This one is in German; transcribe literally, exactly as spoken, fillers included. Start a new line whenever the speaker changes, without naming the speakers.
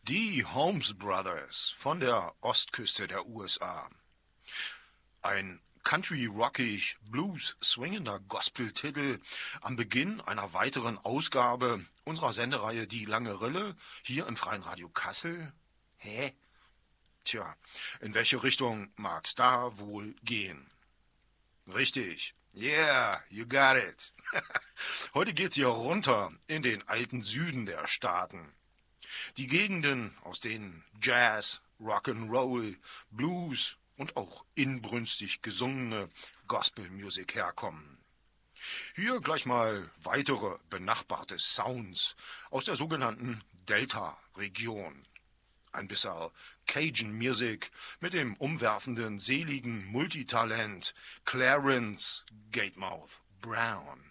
Die Holmes Brothers von der Ostküste der U S A. Ein country-rockig, blues-swingender Gospel-Titel am Beginn einer weiteren Ausgabe unserer Sendereihe Die lange Rille hier im Freien Radio Kassel. Hä? Tja, in welche Richtung mag's da wohl gehen? Richtig. Yeah, you got it. Heute geht's hier runter in den alten Süden der Staaten. Die Gegenden, aus denen Jazz, Rock'n'Roll, Blues und auch inbrünstig gesungene Gospelmusik herkommen. Hier gleich mal weitere benachbarte Sounds aus der sogenannten Delta-Region. Ein bisschen Cajun Music mit dem umwerfenden, seligen Multitalent Clarence Gatemouth Brown.